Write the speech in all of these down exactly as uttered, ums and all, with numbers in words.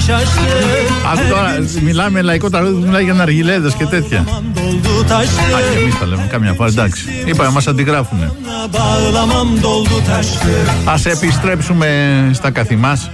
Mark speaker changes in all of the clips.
Speaker 1: Ας τώρα μιλάμε λαϊκό τραγούδι που μιλάει για ναργιλέδες και τέτοια. Α, και εμείς τα λέμε καμιά φορά, εντάξει. Είπαμε, μας αντιγράφουνε. Ας επιστρέψουμε στα καθημάς.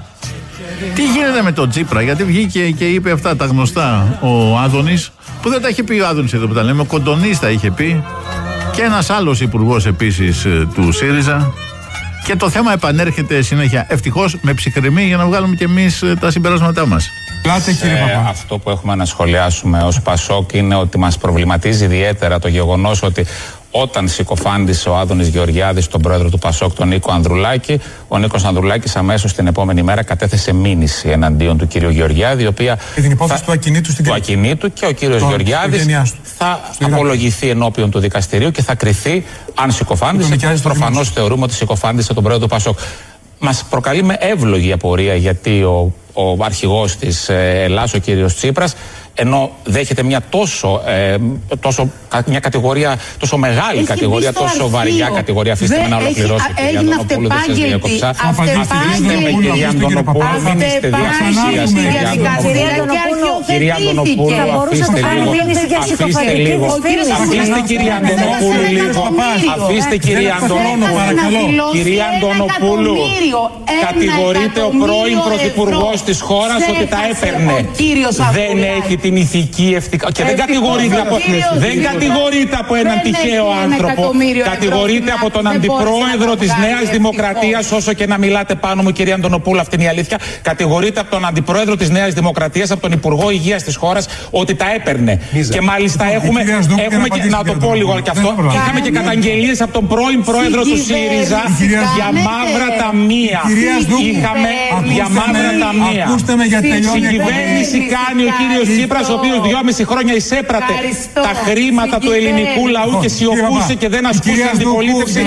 Speaker 1: Τι γίνεται με τον Τσίπρα, γιατί βγήκε και είπε αυτά τα γνωστά ο Άδωνης, που δεν τα είχε πει ο Άδωνης εδώ που τα λέμε, ο Κοντονής τα είχε πει, και ένας άλλος υπουργός επίσης του ΣΥΡΙΖΑ. Και το θέμα επανέρχεται συνέχεια. Ευτυχώς με ψυχραιμία για να βγάλουμε κι εμείς τα συμπεράσματά μας.
Speaker 2: Πλάτε, κύριε
Speaker 3: ε,
Speaker 2: Παπά.
Speaker 3: Αυτό που έχουμε να σχολιάσουμε ως Πασόκ είναι ότι μας προβληματίζει ιδιαίτερα το γεγονός ότι όταν συκοφάντησε ο Άδωνης Γεωργιάδης τον πρόεδρο του Πασόκ, τον Νίκο Ανδρουλάκη, ο Νίκος Ανδρουλάκης αμέσως την επόμενη μέρα κατέθεσε μήνυση εναντίον του κύριου Γεωργιάδη, η οποία.
Speaker 2: Και την υπόθεση
Speaker 3: θα,
Speaker 2: του ακινήτου στην
Speaker 3: του ακινήτου, και ο κύριος Γεωργιάδης θα απολογηθεί ενώπιον του δικαστηρίου και θα κριθεί αν συκοφάντησε. Προφανώς θεωρούμε ότι συκοφάντησε τον πρόεδρο του Πασόκ. Μας προκαλεί με εύλογη απορία γιατί ο, ο αρχηγός της ε, Ελλάδας, ο κύριος Τσίπρας, ενώ δέχεται μια τόσο, ε, τόσο μια κατηγορία, τόσο μεγάλη έχει κατηγορία, τόσο βαριά κατηγορία. Αφήστε με να ολοκληρώσω, κυρία Αντωνοπούλου, δεν σας διακόψα. Αφήστε με, κυρία Αντωνοπούλου, μην είστε διαξουσίας, κυρία Αντωνοπούλου. Αφήστε λίγο, αφήστε λίγο, αφήστε κυρία Αντωνοπούλου λίγο, αφήστε κυρία Αντωνοπούλου. Κυρία Αντωνοπούλου, κατηγορείται ο πρώην πρωθυπουργός της χώρας ότι τα έπαιρνε. Δεν έχει την ηθική ευθυκά. Και δεν κατηγορείται από, δεν κατηγορείται από έναν τυχαίο άνθρωπο. Κατηγορείται από τον αντιπρόεδρο της Νέας Δημοκρατίας, όσο και να μιλάτε πάνω μου, κυρία Αντωνοπούλου, αυτή είναι η αλήθεια. Κατηγορείται από τον αντιπρόεδρο της Νέας Δημοκρατίας, από τον Υπουργό Υγείας της χώρας, ότι τα έπαιρνε. Και μάλιστα έχουμε, έχουμε και, να το πω λίγο και αυτό, είχαμε και καταγγελίες από τον πρώην πρόεδρο του ΣΥΡΙΖΑ για μαύρα ταμεία. Είχαμε για μαύρα ταμεία. Στην κυβέρνηση κάνει ο κύριος Τσίπρας, ο οποίος δυόμιση χρόνια εισέπρατε τα χρήματα του ελληνικού λαού και σιωπούσε και δεν ασκούσε αντιπολίτευση.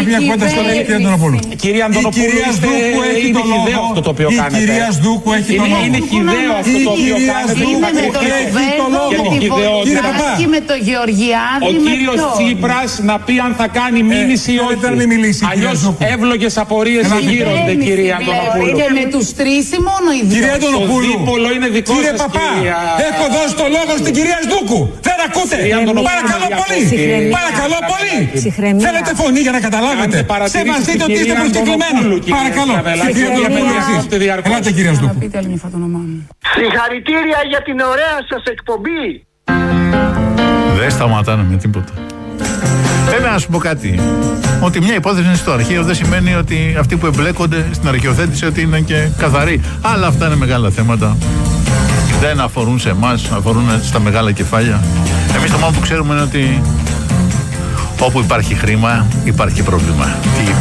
Speaker 3: Κυρία Αντωνοπούλου, είναι χυδαίο αυτό το οποίο κάνετε. Είναι χυδαίο αυτό το οποίο κάνετε και θα κρυφτείτε για την χυδαιότητα. Ο κύριος Τσίπρας να πει αν θα κάνει μήνυση ή όχι. Αλλιώς εύλογες απορίες γύρονται, κυρία Αντωνοπούλου.
Speaker 4: Και με τους τρεις ή μόνο οι δύο.
Speaker 3: Το δίπολο είναι δικό σας, κυρία.
Speaker 2: Έχω δώσει το λόγο στην κυρία Σδούκου. Δεν ακούτε. Παρακαλώ πολύ. Παρακαλώ πολύ. Θέλετε φωνή για να καταλάβετε. Σεβαστείτε ότι είστε προσκεκλημένοι. Παρακαλώ. Ελάτε, κυρία Σδούκου.
Speaker 5: Συγχαρητήρια για την ωραία σας εκπομπή.
Speaker 1: Δεν σταματάνε με τίποτα. Βέβαια, να σου πω κάτι. Ότι μια υπόθεση είναι στο αρχείο δεν σημαίνει ότι αυτοί που εμπλέκονται στην αρχαιοθέτηση ότι είναι και καθαροί. Αλλά αυτά είναι μεγάλα θέματα. Δεν αφορούν σε εμάς, αφορούν στα μεγάλα κεφάλια. Εμείς το μόνο που ξέρουμε είναι ότι όπου υπάρχει χρήμα, υπάρχει πρόβλημα. Τι